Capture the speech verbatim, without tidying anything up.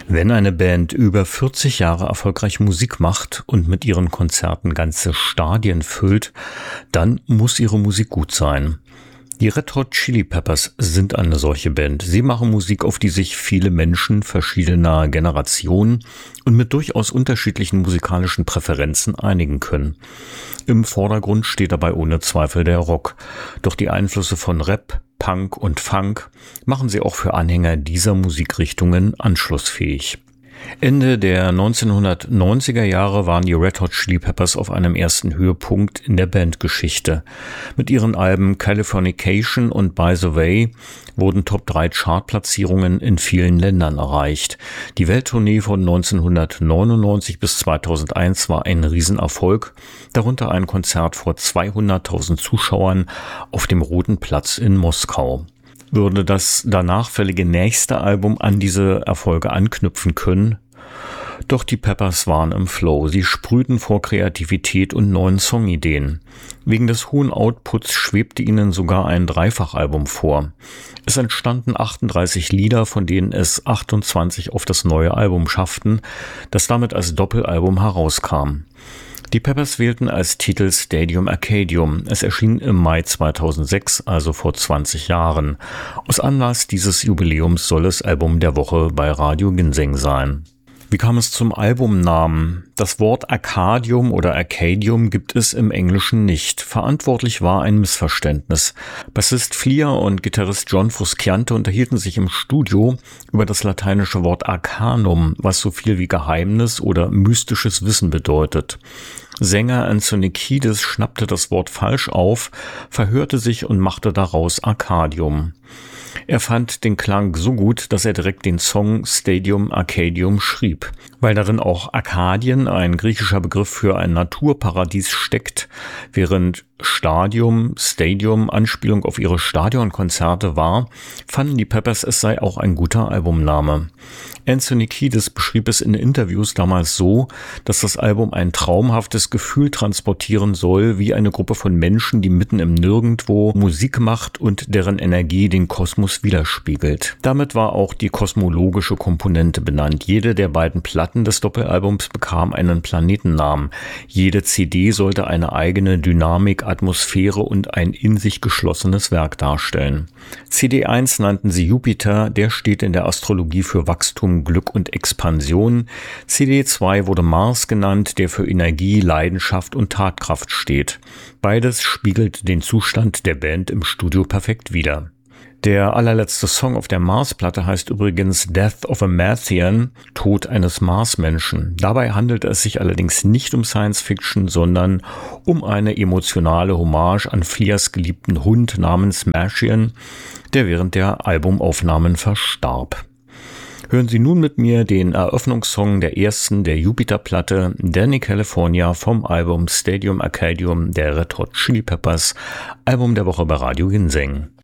Wenn eine Band über vierzig Jahre erfolgreich Musik macht und mit ihren Konzerten ganze Stadien füllt, dann muss ihre Musik gut sein. Die Red Hot Chili Peppers sind eine solche Band. Sie machen Musik, auf die sich viele Menschen verschiedener Generationen und mit durchaus unterschiedlichen musikalischen Präferenzen einigen können. Im Vordergrund steht dabei ohne Zweifel der Rock. Doch die Einflüsse von Rap, Punk und Funk machen sie auch für Anhänger dieser Musikrichtungen anschlussfähig. Ende der neunzehnhundertneunziger Jahre waren die Red Hot Chili Peppers auf einem ersten Höhepunkt in der Bandgeschichte. Mit ihren Alben Californication und By the Way wurden Top drei Chartplatzierungen in vielen Ländern erreicht. Die Welttournee von neunzehnhundertneunundneunzig bis zweitausendeins war ein Riesenerfolg, darunter ein Konzert vor zweihunderttausend Zuschauern auf dem Roten Platz in Moskau. Würde das danach fällige nächste Album an diese Erfolge anknüpfen können. Doch die Peppers waren im Flow. Sie sprühten vor Kreativität und neuen Songideen. Wegen des hohen Outputs schwebte ihnen sogar ein Dreifachalbum vor. Es entstanden achtunddreißig Lieder, von denen es achtundzwanzig auf das neue Album schafften, das damit als Doppelalbum herauskam. Die Peppers wählten als Titel Stadium Arcadium. Es erschien im Mai zweitausendsechs, also vor zwanzig Jahren. Aus Anlass dieses Jubiläums soll es Album der Woche bei Radio Ginseng sein. Wie kam es zum Albumnamen? Das Wort Arcadium oder Arcadium gibt es im Englischen nicht. Verantwortlich war ein Missverständnis. Bassist Flea und Gitarrist John Frusciante unterhielten sich im Studio über das lateinische Wort Arcanum, was so viel wie Geheimnis oder mystisches Wissen bedeutet. Sänger Anthony Kiedis schnappte das Wort falsch auf, verhörte sich und machte daraus Arcadium. Er fand den Klang so gut, dass er direkt den Song Stadium Arcadium schrieb. Weil darin auch Arkadien, ein griechischer Begriff für ein Naturparadies, steckt, während Stadium, Stadium Anspielung auf ihre Stadionkonzerte war, fanden die Peppers, es sei auch ein guter Albumname. Anthony Kiedis beschrieb es in Interviews damals so, dass das Album ein traumhaftes Gefühl transportieren soll, wie eine Gruppe von Menschen, die mitten im Nirgendwo Musik macht und deren Energie den Kosmos widerspiegelt. Damit war auch die kosmologische Komponente benannt. Jede der beiden Platten des Doppelalbums bekam einen Planetennamen. Jede C D sollte eine eigene Dynamik, Atmosphäre und ein in sich geschlossenes Werk darstellen. C D eins nannten sie Jupiter, der steht in der Astrologie für Wachstum, Glück und Expansion. C D zwei wurde Mars genannt, der für Energie, Leidenschaft und Tatkraft steht. Beides spiegelt den Zustand der Band im Studio perfekt wider. Der allerletzte Song auf der Mars-Platte heißt übrigens Death of a Martian, Tod eines Marsmenschen. Dabei handelt es sich allerdings nicht um Science-Fiction, sondern um eine emotionale Hommage an Fleas geliebten Hund namens Martian, der während der Albumaufnahmen verstarb. Hören Sie nun mit mir den Eröffnungssong der ersten der Jupiter-Platte, Danny California, vom Album Stadium Arcadium der Red Hot Chili Peppers, Album der Woche bei Radio Ginseng.